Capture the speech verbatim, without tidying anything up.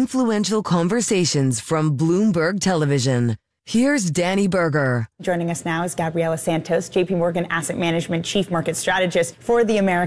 influential conversations from Bloomberg Television. Here's Danny Berger. Joining us now is Gabriela Santos, J P Morgan Asset Management Chief Market Strategist for the American